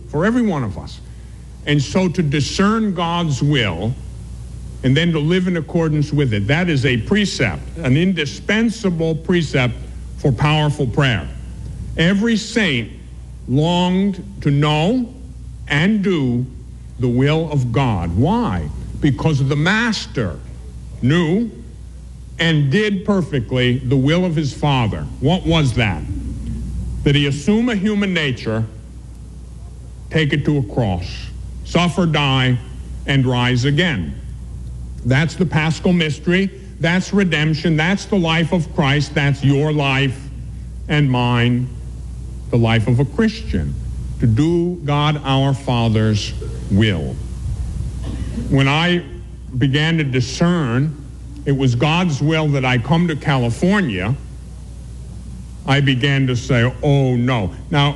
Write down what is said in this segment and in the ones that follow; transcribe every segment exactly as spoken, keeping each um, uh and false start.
for every one of us. And so to discern God's will and then to live in accordance with it, that is a precept, an indispensable precept for powerful prayer. Every saint longed to know and do the will of God. Why? Because the Master knew and did perfectly the will of his Father. What was that? That he assume a human nature, take it to a cross, suffer, die, and rise again. That's the Paschal mystery. That's redemption. That's the life of Christ. That's your life and mine, the life of a Christian, to do God our Father's will. When I began to discern it was God's will that I come to California, I began to say, oh no. Now,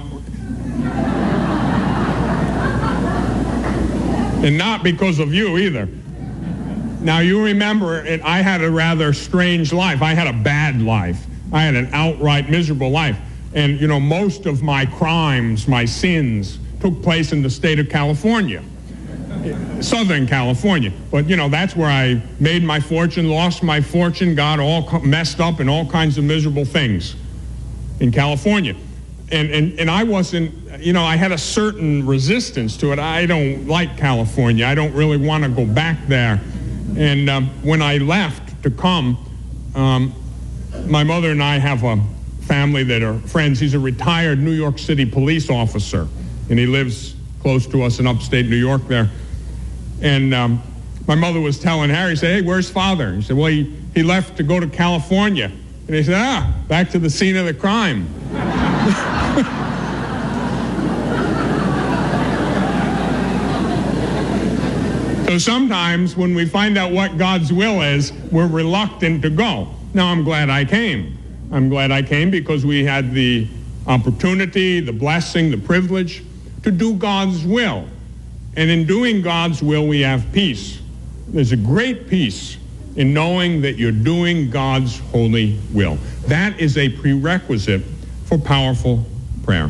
and not because of you either. Now you remember, it, I had a rather strange life. I had a bad life. I had an outright miserable life. And, you know, most of my crimes, my sins, took place in the state of California, Southern California. But, you know, that's where I made my fortune, lost my fortune, got all co- messed up in all kinds of miserable things in California. And, and, and I wasn't, you know, I had a certain resistance to it. I don't like California. I don't really want to go back there. And um, when I left to come, um, my mother and I have a family that are friends. He's a retired New York City police officer, and he lives close to us in upstate New York there. And um, my mother was telling Harry, said, hey, where's father? He said, well, he, he left to go to California. And he said, ah, back to the scene of the crime. So sometimes when we find out what God's will is, we're reluctant to go. Now, I'm glad I came. I'm glad I came because we had the opportunity, the blessing, the privilege to do God's will. And in doing God's will, we have peace. There's a great peace in knowing that you're doing God's holy will. That is a prerequisite for powerful prayer.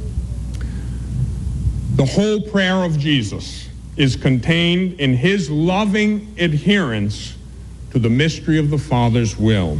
The whole prayer of Jesus is contained in his loving adherence to the mystery of the Father's will.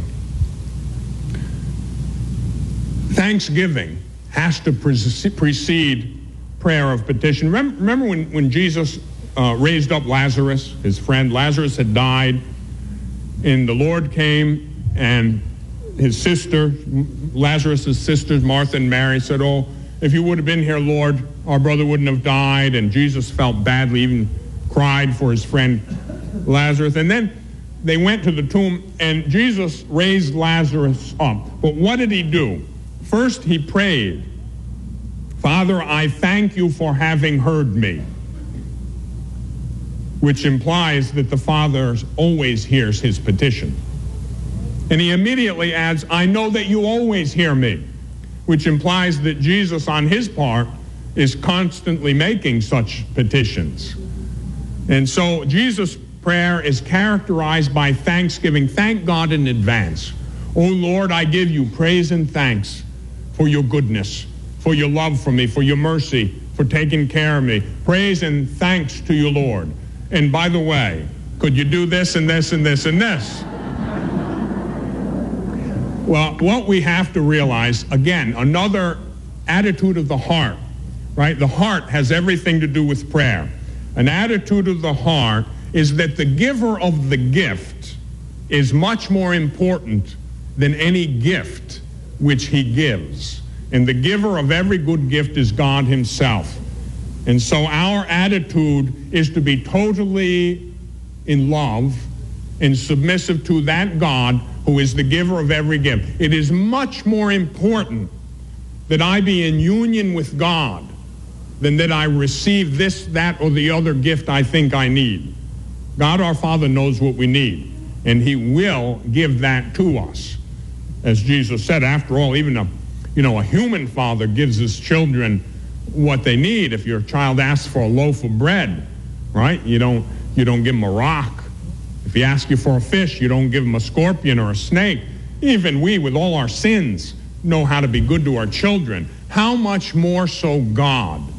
Thanksgiving has to precede prayer of petition. Remember, remember when, when Jesus uh, raised up Lazarus, his friend? Lazarus had died, and the Lord came, and his sister, Lazarus' sisters, Martha and Mary, said, oh, if you would have been here, Lord, our brother wouldn't have died. And Jesus felt badly, even cried for his friend Lazarus. And then they went to the tomb, and Jesus raised Lazarus up. But what did he do? First, he prayed, Father, I thank you for having heard me, which implies that the Father always hears his petition. And he immediately adds, I know that you always hear me, which implies that Jesus, on his part, is constantly making such petitions. And so Jesus' prayer is characterized by thanksgiving. Thank God in advance. Oh Lord, I give you praise and thanks for your goodness, for your love for me, for your mercy, for taking care of me. Praise and thanks to you, Lord. And by the way, could you do this and this and this and this? Well, what we have to realize, again, another attitude of the heart, right? The heart has everything to do with prayer. An attitude of the heart is that the giver of the gift is much more important than any gift which he gives. And the giver of every good gift is God himself. And so our attitude is to be totally in love and submissive to that God who is the giver of every gift. It is much more important that I be in union with God than that I receive this, that, or the other gift I think I need. God our Father knows what we need, and he will give that to us. As Jesus said, after all, even a, you know, a human father gives his children what they need. If your child asks for a loaf of bread, right, you don't, you don't give him a rock. If he asks you for a fish, you don't give him a scorpion or a snake. Even we, with all our sins, know how to be good to our children. How much more so God?